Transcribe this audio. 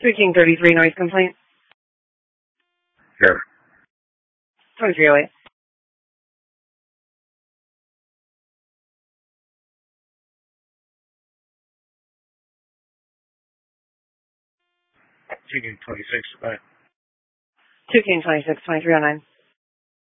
3 King 33 noise complaint. Sure. 2308. King 26, bye. 2 King 26, 2309.